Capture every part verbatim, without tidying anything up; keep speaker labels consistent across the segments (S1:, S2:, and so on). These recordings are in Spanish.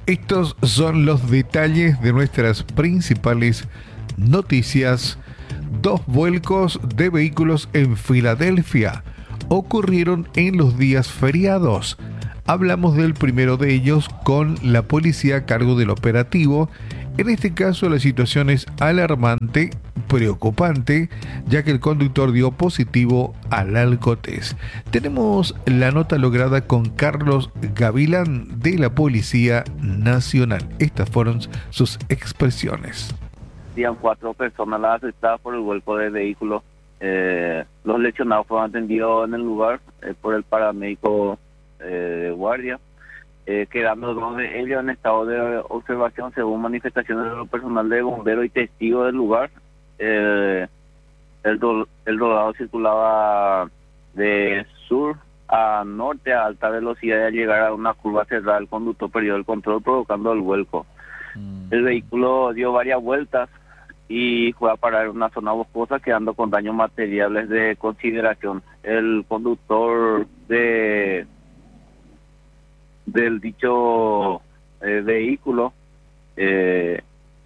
S1: Estos son los detalles de nuestras principales noticias. Dos vuelcos de vehículos en Filadelfia ocurrieron en los días feriados. Hablamos del primero de ellos con la policía a cargo del operativo. En este caso la situación es alarmante, preocupante, ya que el conductor dio positivo al alcotés. Tenemos la nota lograda con Carlos Gavilán de la Policía Nacional. Estas fueron sus expresiones.
S2: Habían cuatro personas las afectadas por el vuelco de vehículos. Eh, los lesionados fueron atendidos en el lugar eh, por el paramédico eh, de guardia, eh, quedando dos de ellos en estado de observación según manifestaciones de los personal de bomberos y testigos del lugar. Eh, el, do, el rodado circulaba de sur a norte a alta velocidad y al llegar a una curva cerrada el conductor perdió el control provocando el vuelco. Mm. El vehículo dio varias vueltas y fue a parar en una zona boscosa quedando con daños materiales de consideración. El conductor de del dicho eh, vehículo eh,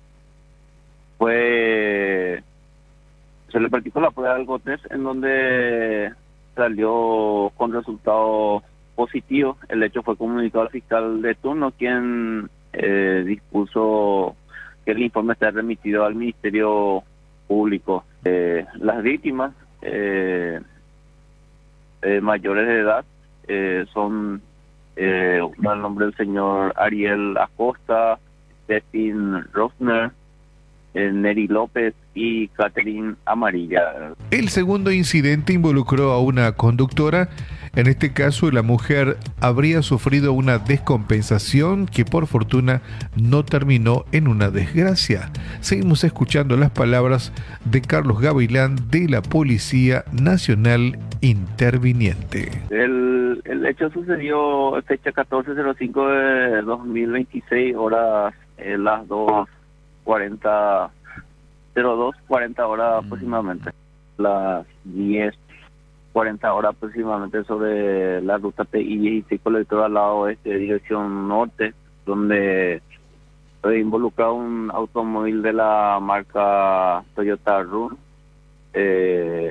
S2: fue se le practicó la prueba del alcotés en donde salió con resultado positivo. El hecho fue comunicado al fiscal de turno, quien eh, dispuso que el informe esté remitido al Ministerio Público. Eh, las víctimas eh, eh, mayores de edad eh, son eh, uno el nombre del señor Ariel Acosta, Stephen Rosner, eh, Neri López y Catherine Amarilla.
S1: El segundo incidente involucró a una conductora. En este caso, la mujer habría sufrido una descompensación que por fortuna no terminó en una desgracia. Seguimos escuchando las palabras de Carlos Gavilán de la Policía Nacional interviniente.
S2: El, el hecho sucedió fecha catorce cero cinco de dos mil veintiséis, horas eh, las dos cuarenta, cero dos cuarenta horas aproximadamente. Las diez cuarenta horas aproximadamente sobre la ruta T I dieciséis colector al lado oeste, dirección norte, donde fue involucrado un automóvil de la marca Toyota R U N, eh,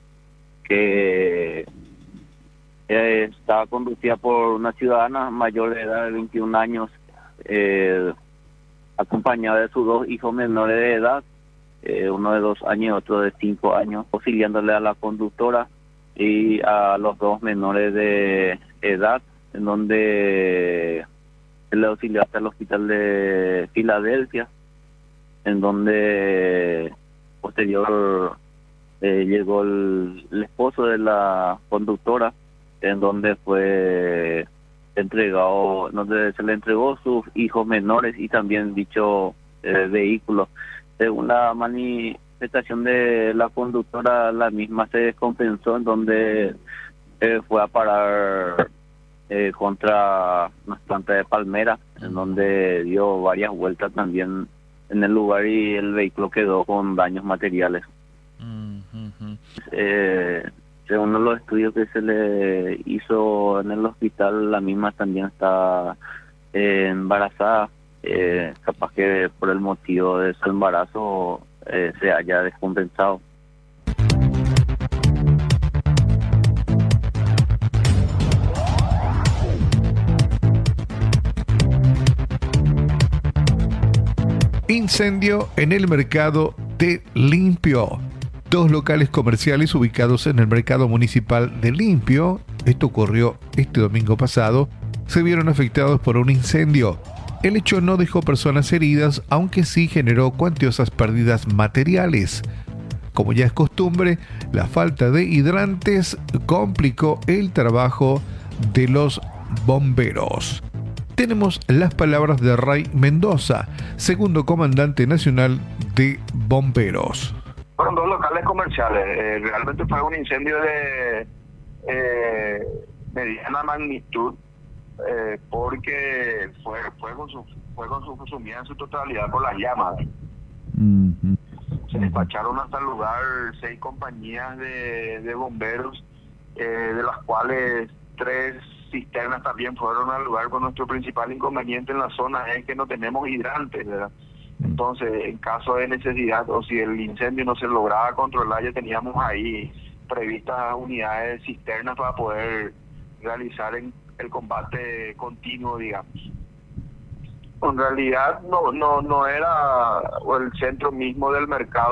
S2: que eh, estaba conducida por una ciudadana mayor de edad de veintiún años, eh, acompañada de sus dos hijos menores de edad, eh, uno de dos años y otro de cinco años, auxiliándole a la conductora y a los dos menores de edad, en donde se le auxilió hasta el hospital de Filadelfia, en donde posterior eh, llegó el, el esposo de la conductora, en donde fue entregado, donde se le entregó sus hijos menores y también dicho eh, vehículo. Según la manifestación de la conductora, la misma se descompensó, en donde eh, fue a parar eh, contra una planta de palmera, en donde dio varias vueltas también en el lugar y el vehículo quedó con daños materiales. Uh-huh. Eh, según los estudios que se le hizo en el hospital, la misma también está eh, embarazada. Eh, capaz que por el motivo de su embarazo eh, se haya descompensado.
S1: Incendio en el mercado de Limpio. Dos locales comerciales ubicados en el mercado municipal de Limpio, esto ocurrió este domingo pasado, se vieron afectados por un incendio. El hecho no dejó personas heridas, aunque sí generó cuantiosas pérdidas materiales. Como ya es costumbre, la falta de hidrantes complicó el trabajo de los bomberos. Tenemos las palabras de Ray Mendoza, segundo comandante nacional de bomberos.
S3: Fueron dos locales comerciales. Eh, realmente fue un incendio de eh, mediana magnitud, eh, porque fue fuego fue consumida en su totalidad por las llamas. Uh-huh. Se despacharon hasta el lugar seis compañías de, de bomberos, eh, de las cuales tres cisternas también fueron al lugar, con nuestro principal inconveniente en la zona es que no tenemos hidrantes, ¿verdad? Entonces, en caso de necesidad o si el incendio no se lograba controlar, ya teníamos ahí previstas unidades cisternas para poder realizar en, el combate continuo, digamos. En realidad no no no era el centro mismo del mercado